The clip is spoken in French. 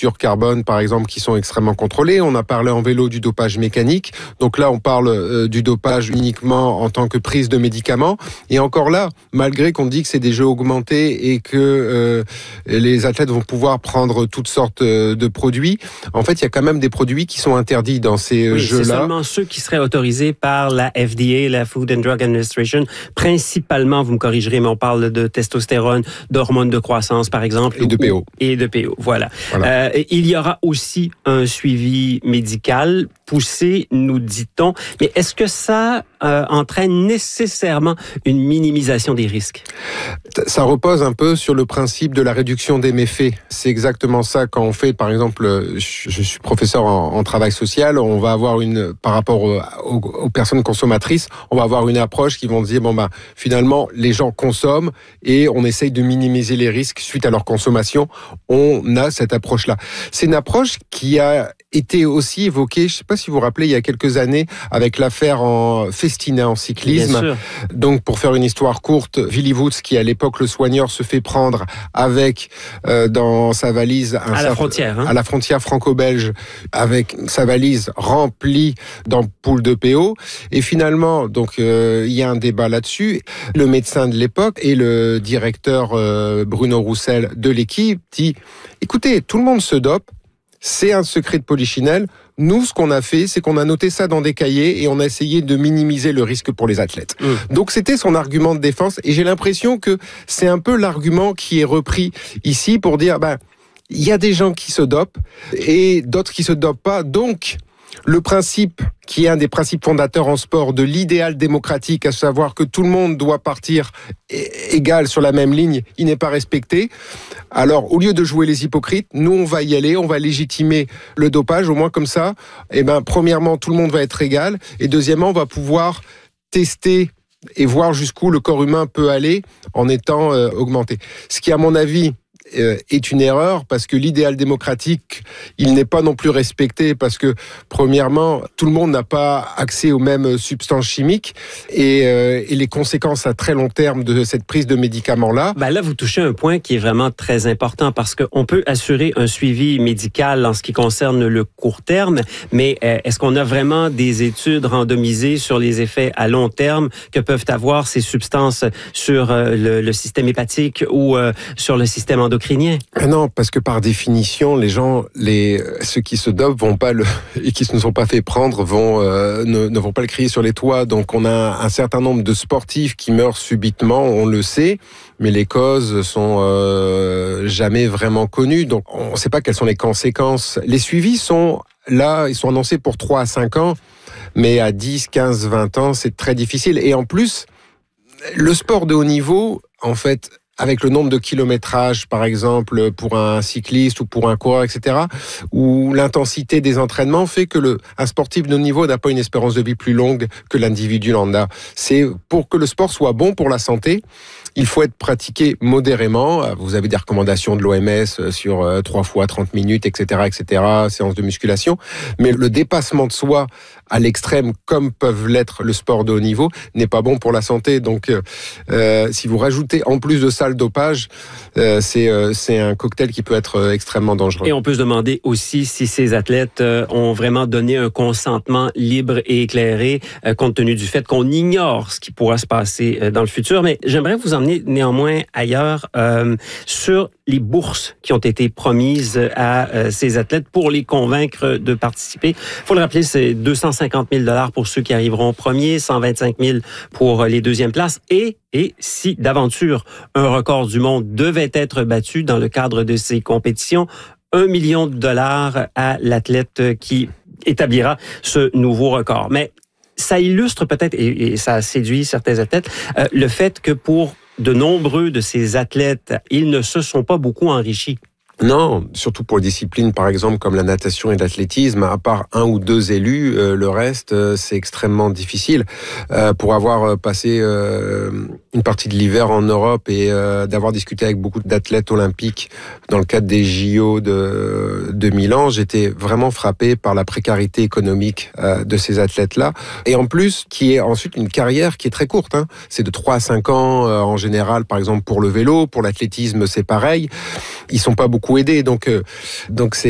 sur carbone, par exemple, qui sont extrêmement contrôlés. On a parlé en vélo du dopage mécanique. Donc là, on parle du dopage uniquement en tant que prise de médicaments. Et encore là, malgré qu'on dit que c'est des jeux augmentés et que les athlètes vont pouvoir prendre toutes sortes de produits, en fait, il y a quand même des produits qui sont interdits dans ces jeux-là. C'est seulement ceux qui seraient autorisés par la FDA, la Food and Drug Administration. Principalement, vous me corrigerez, mais on parle de testostérone, d'hormones de croissance, par exemple. Et de PO. Et de PO, voilà. Il y aura aussi un suivi médical poussé, nous dit-on. Mais est-ce que ça entraîne nécessairement une minimisation des risques? Ça repose un peu sur le principe de la réduction des méfaits. C'est exactement ça quand on fait, par exemple, je suis professeur en travail social, on va avoir par rapport aux personnes consommatrices, on va avoir une approche qui vont dire, finalement, les gens consomment et on essaye de minimiser les risques suite à leur consommation. On a cette approche-là. C'est une approche qui a été aussi évoquée, je ne sais pas si vous vous rappelez, il y a quelques années, avec l'affaire en Festina en cyclisme. Donc, pour faire une histoire courte, Willy Woods, qui à l'époque le soigneur, se fait prendre avec dans sa valise à la frontière franco-belge, avec sa valise remplie d'ampoules de PO. Et finalement, donc il y a un débat là-dessus. Le médecin de l'époque et le directeur Bruno Roussel de l'équipe dit: écoutez, tout le monde se dope. C'est un secret de polichinelle. Nous, ce qu'on a fait, c'est qu'on a noté ça dans des cahiers et on a essayé de minimiser le risque pour les athlètes. Donc, c'était son argument de défense. Et j'ai l'impression que c'est un peu l'argument qui est repris ici pour dire, il y a des gens qui se dopent et d'autres qui se dopent pas. Donc, le principe qui est un des principes fondateurs en sport de l'idéal démocratique, à savoir que tout le monde doit partir égal sur la même ligne, il n'est pas respecté. Alors, au lieu de jouer les hypocrites, nous, on va y aller, on va légitimer le dopage, au moins comme ça. Premièrement, tout le monde va être égal, et deuxièmement, on va pouvoir tester et voir jusqu'où le corps humain peut aller en étant augmenté. Ce qui, à mon avis, est une erreur, parce que l'idéal démocratique, il n'est pas non plus respecté, parce que premièrement, tout le monde n'a pas accès aux mêmes substances chimiques et les conséquences à très long terme de cette prise de médicaments-là. Là, vous touchez un point qui est vraiment très important, parce qu'on peut assurer un suivi médical en ce qui concerne le court terme, mais est-ce qu'on a vraiment des études randomisées sur les effets à long terme que peuvent avoir ces substances sur le système hépatique ou sur le système endocrinien? Non, parce que par définition, les gens, ceux qui se dopent et qui ne sont pas fait prendre ne vont pas le crier sur les toits. Donc on a un certain nombre de sportifs qui meurent subitement, on le sait, mais les causes sont jamais vraiment connues. Donc on ne sait pas quelles sont les conséquences. Les suivis sont là, ils sont annoncés pour 3 à 5 ans, mais à 10, 15, 20 ans, c'est très difficile. Et en plus, le sport de haut niveau, en fait, avec le nombre de kilométrages, par exemple, pour un cycliste ou pour un coureur, etc., où l'intensité des entraînements fait que un sportif de haut niveau n'a pas une espérance de vie plus longue que l'individu lambda. C'est pour que le sport soit bon pour la santé, il faut être pratiqué modérément. Vous avez des recommandations de l'OMS sur 3 fois 30 minutes, etc., séance de musculation. Mais le dépassement de soi à l'extrême, comme peuvent l'être le sport de haut niveau, n'est pas bon pour la santé. Donc, si vous rajoutez en plus de ça le dopage, c'est un cocktail qui peut être extrêmement dangereux. Et on peut se demander aussi si ces athlètes ont vraiment donné un consentement libre et éclairé, compte tenu du fait qu'on ignore ce qui pourra se passer dans le futur. Mais j'aimerais vous emmener néanmoins ailleurs sur les bourses qui ont été promises à ces athlètes pour les convaincre de participer. Il faut le rappeler, c'est 250 000 $ pour ceux qui arriveront premiers, 125 000 pour les deuxièmes places. Et si d'aventure un record du monde devait être battu dans le cadre de ces compétitions, $1 million à l'athlète qui établira ce nouveau record. Mais ça illustre peut-être, et ça a séduit certains athlètes, le fait que pour de nombreux de ces athlètes, ils ne se sont pas beaucoup enrichis. Non, surtout pour les disciplines, par exemple, comme la natation et l'athlétisme, à part 1 ou 2 élus, le reste, c'est extrêmement difficile. Pour avoir passé une partie de l'hiver en Europe et d'avoir discuté avec beaucoup d'athlètes olympiques dans le cadre des JO de Milan, j'étais vraiment frappé par la précarité économique de ces athlètes-là. Et en plus, qui est ensuite une carrière qui est très courte. C'est de 3 à 5 ans en général, par exemple, pour le vélo. Pour l'athlétisme, c'est pareil. Ils sont pas beaucoup aidés, donc c'est